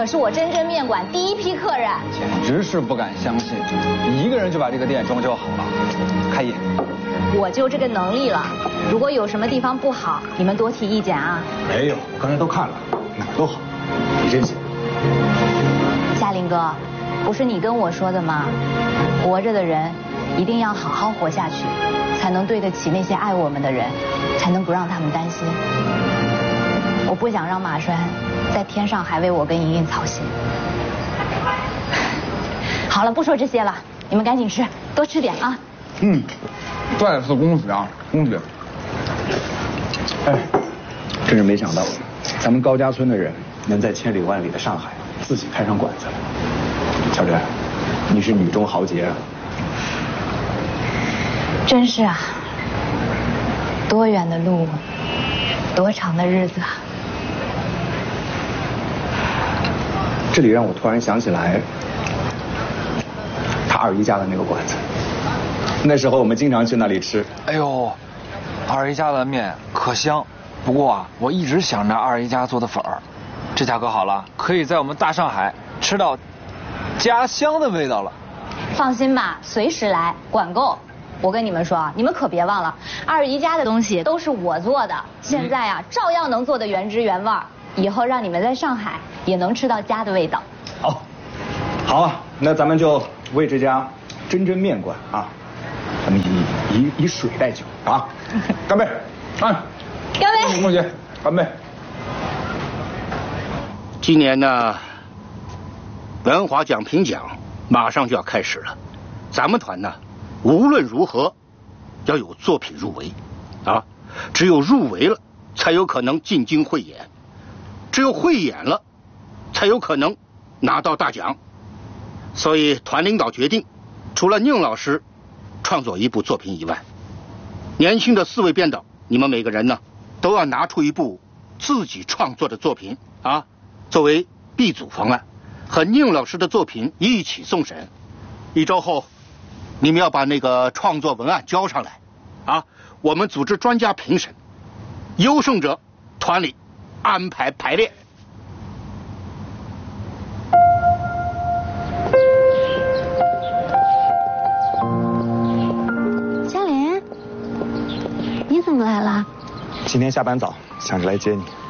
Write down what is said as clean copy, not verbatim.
可是我真真面馆第一批客人。 简直是不敢相信，你一个人就把这个店装修好了，开业。 我就这个能力了，如果有什么地方不好，你们多提意见啊。 没有，刚才都看了，哪都好，你真行。 嘉林哥，不是你跟我说的吗？活着的人一定要好好活下去，才能对得起那些爱我们的人，才能不让他们担心。我不想让马栓在天上还为我跟莹莹操心。好了，不说这些了，你们赶紧吃，多吃点啊。 再次恭喜啊，恭喜！ 哎，真是没想到，咱们高家村的人能在千里万里的上海自己开上馆子。乔珍，你是女中豪杰啊！ 真是啊，多远的路，多长的日子啊！ 这里让我突然想起来，他二姨家的那个馆子，那时候我们经常去那里吃。 哎呦，二姨家的面可香，不过啊，我一直想着二姨家做的粉儿，这下可好了，可以在我们大上海吃到家乡的味道了。 放心吧，随时来，管够。我跟你们说啊，你们可别忘了，二姨家的东西都是我做的，现在啊，照样能做的原汁原味儿。以后让你们在上海也能吃到家的味道。 好，好啊，那咱们就为这家真真面馆啊，咱们以水代酒啊，干杯！ 干杯！ 梦姐，干杯！ 今年呢，文华奖评奖马上就要开始了，咱们团呢，无论如何要有作品入围啊，只有入围了，才有可能进京汇演。只有汇演了，才有可能拿到大奖。所以团领导决定，除了宁老师创作一部作品以外，年轻的4位编导，你们每个人呢都要拿出一部自己创作的作品啊，作为 B 组方案，和宁老师的作品一起送审。1周后，你们要把那个创作文案交上来啊，我们组织专家评审，优胜者团里安排排练。 嘉玲，你怎么来了？ 今天下班早，想着来接你。